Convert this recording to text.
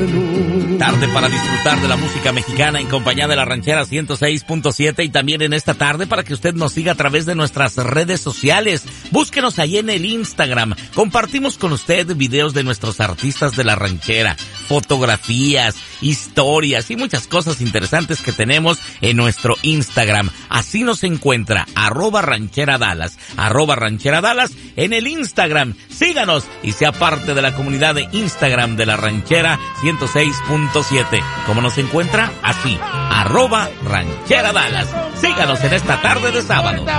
Tarde para disfrutar de la música mexicana en compañía de la Ranchera 106.7 y también en esta tarde para que usted nos siga a través de nuestras redes sociales. Búsquenos ahí en el Instagram. Compartimos con usted videos de nuestros artistas de la ranchera, fotografías, historias y muchas cosas interesantes que tenemos en nuestro Instagram. Así nos encuentra, @rancheradallas, @rancheradallas en el Instagram. Síganos y sea parte de la comunidad de Instagram de la Ranchera 106.7. ¿Cómo nos encuentra? Así, @rancheradallas. Síganos en esta tarde de sábado.